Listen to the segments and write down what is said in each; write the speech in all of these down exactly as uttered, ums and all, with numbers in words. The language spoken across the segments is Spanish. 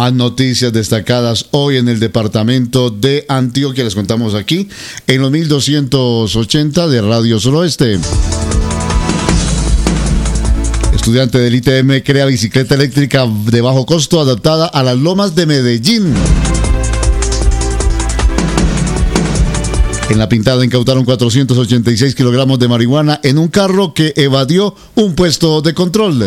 Más noticias destacadas hoy en el departamento de Antioquia. Les contamos aquí en los mil doscientos ochenta de Radio Suroeste. Estudiante del I T M crea bicicleta eléctrica de bajo costo adaptada a las lomas de Medellín. En La Pintada incautaron cuatrocientos ochenta y seis kilogramos de marihuana en un carro que evadió un puesto de control.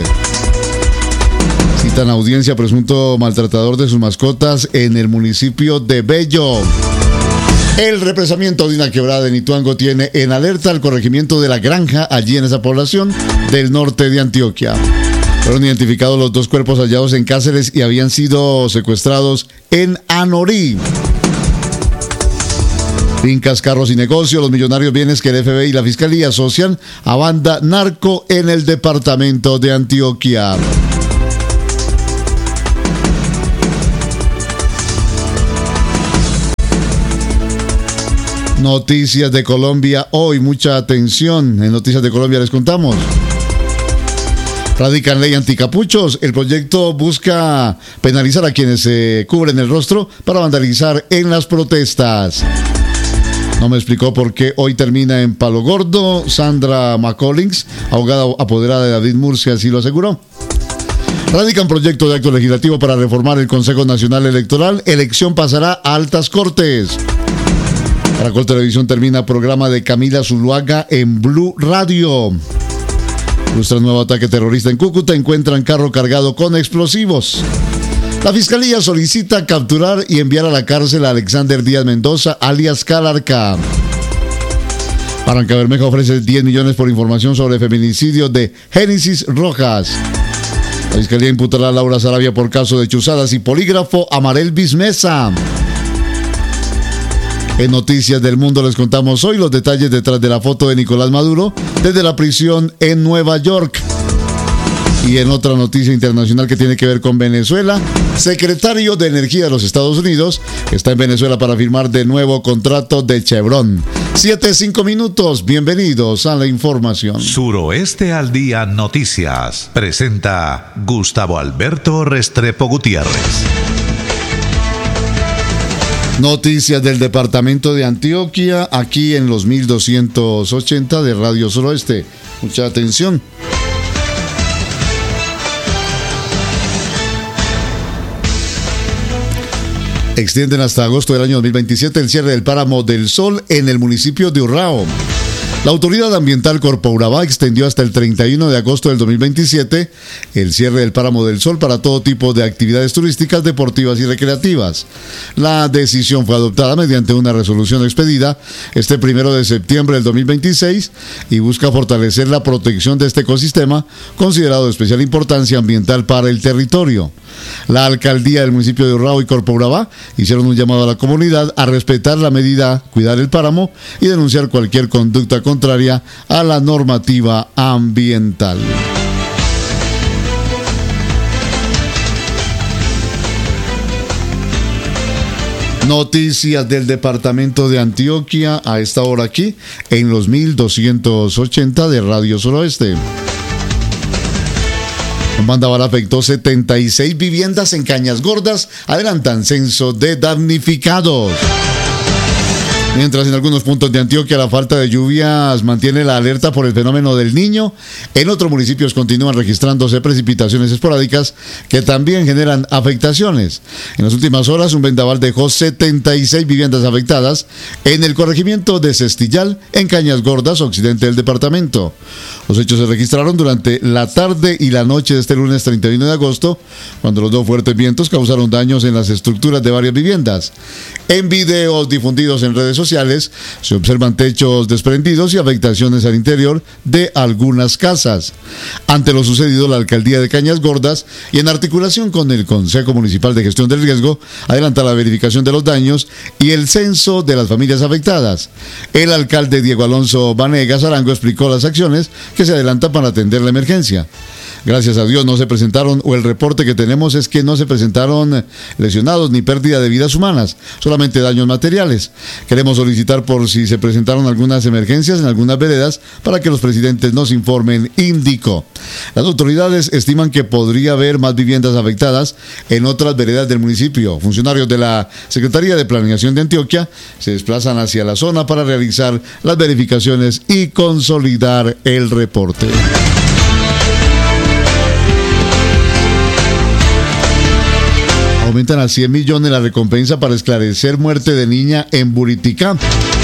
Citan audiencia a presunto maltratador de sus mascotas en el municipio de Bello. El represamiento de una quebrada de Nituango tiene en alerta al corregimiento de La Granja, allí en esa población del norte de Antioquia. Fueron identificados los dos cuerpos hallados en Cáceres y habían sido secuestrados en Anorí. Fincas, carros y negocios, los millonarios bienes que el F B I y la Fiscalía asocian a banda narco en el departamento de Antioquia. Noticias de Colombia hoy, mucha atención. En Noticias de Colombia les contamos. Radican ley anticapuchos. El proyecto busca penalizar a quienes se cubren el rostro para vandalizar en las protestas. No me explicó por qué hoy termina en Palo Gordo. Sandra McCollins, abogada apoderada de David Murcia, así lo aseguró. Radican proyecto de acto legislativo para reformar el Consejo Nacional Electoral. Elección pasará a altas cortes. Caracol Televisión termina programa de Camila Zuluaga en Blue Radio. Frustran nuevo ataque terrorista en Cúcuta. Encuentran carro cargado con explosivos. La Fiscalía solicita capturar y enviar a la cárcel a Alexander Díaz Mendoza, alias Calarca. Barranca Bermeja ofrece diez millones por información sobre feminicidio de Génesis Rojas. La Fiscalía imputará a Laura Sarabia por caso de chuzadas y polígrafo a Marelvis Mesa. En Noticias del Mundo les contamos hoy los detalles detrás de la foto de Nicolás Maduro desde la prisión en Nueva York. Y en otra noticia internacional que tiene que ver con Venezuela, secretario de Energía de los Estados Unidos está en Venezuela para firmar de nuevo contrato de Chevron. Siete, cinco minutos, bienvenidos a la información. Suroeste al Día Noticias presenta Gustavo Alberto Restrepo Gutiérrez. Noticias del departamento de Antioquia, aquí en los mil doscientos ochenta de Radio Suroeste. Mucha atención. Extienden hasta agosto del año dos mil veintisiete el cierre del páramo del Sol en el municipio de Urrao. La Autoridad Ambiental Corpourabá extendió hasta el treinta y uno de agosto del dos mil veintisiete el cierre del Páramo del Sol para todo tipo de actividades turísticas, deportivas y recreativas. La decisión fue adoptada mediante una resolución expedida este primero de septiembre del dos mil veintiséis y busca fortalecer la protección de este ecosistema considerado de especial importancia ambiental para el territorio. La alcaldía del municipio de Urrao y Corpourabá hicieron un llamado a la comunidad a respetar la medida, cuidar el páramo y denunciar cualquier conducta contraria a la normativa ambiental. Noticias del departamento de Antioquia a esta hora aquí en los mil doscientos ochenta de Radio Suroeste. Un vendaval afectó setenta y seis viviendas en Cañas Gordas. Adelantan censo de damnificados. Mientras en algunos puntos de Antioquia la falta de lluvias mantiene la alerta por el fenómeno del Niño, en otros municipios continúan registrándose precipitaciones esporádicas que también generan afectaciones. En las últimas horas, un vendaval dejó setenta y seis viviendas afectadas en el corregimiento de Cestillal, en Cañas Gordas, occidente del departamento. Los hechos se registraron durante la tarde y la noche de este lunes treinta y uno de agosto, cuando los dos fuertes vientos causaron daños en las estructuras de varias viviendas. En videos difundidos en redes sociales, Sociales, se observan techos desprendidos y afectaciones al interior de algunas casas. Ante lo sucedido, la alcaldía de Cañas Gordas, y en articulación con el Consejo Municipal de Gestión del Riesgo, adelanta la verificación de los daños y el censo de las familias afectadas. El alcalde Diego Alonso Vanegas Arango explicó las acciones que se adelantan para atender la emergencia. Gracias a Dios no se presentaron, o el reporte que tenemos es que no se presentaron lesionados ni pérdida de vidas humanas, solamente daños materiales. Queremos Debemos solicitar por si se presentaron algunas emergencias en algunas veredas para que los presidentes nos informen, indicó. Las autoridades estiman que podría haber más viviendas afectadas en otras veredas del municipio. Funcionarios de la Secretaría de Planeación de Antioquia se desplazan hacia la zona para realizar las verificaciones y consolidar el reporte. Aumentan a cien millones la recompensa para esclarecer muerte de niña en Buriticá.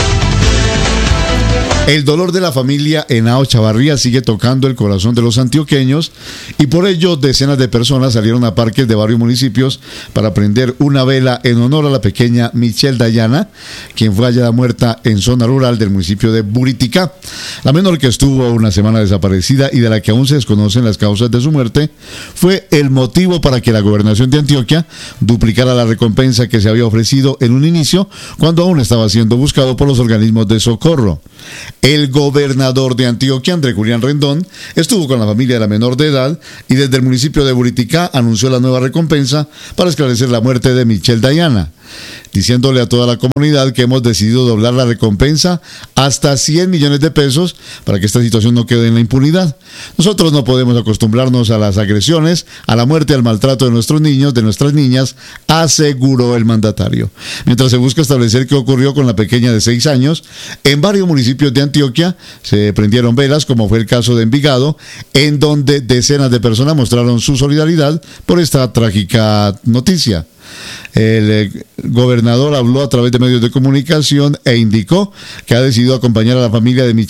El dolor de la familia Henao Chavarría sigue tocando el corazón de los antioqueños y por ello decenas de personas salieron a parques de varios municipios para prender una vela en honor a la pequeña Michelle Dayana, quien fue hallada muerta en zona rural del municipio de Buriticá. La menor, que estuvo una semana desaparecida y de la que aún se desconocen las causas de su muerte, fue el motivo para que la gobernación de Antioquia duplicara la recompensa que se había ofrecido en un inicio, cuando aún estaba siendo buscado por los organismos de socorro. El gobernador de Antioquia, André Julián Rendón, estuvo con la familia de la menor de edad y desde el municipio de Buriticá anunció la nueva recompensa para esclarecer la muerte de Michelle Dayana, diciéndole a toda la comunidad que hemos decidido doblar la recompensa hasta cien millones de pesos para que esta situación no quede en la impunidad. Nosotros no podemos acostumbrarnos a las agresiones, a la muerte, al maltrato de nuestros niños, de nuestras niñas, aseguró el mandatario. Mientras se busca establecer qué ocurrió con la pequeña de seis años, en varios municipios de Antioquia se prendieron velas, como fue el caso de Envigado, en donde decenas de personas mostraron su solidaridad por esta trágica noticia. El eh, gobernador habló a través de medios de comunicación e indicó que ha decidido acompañar a la familia de Michelle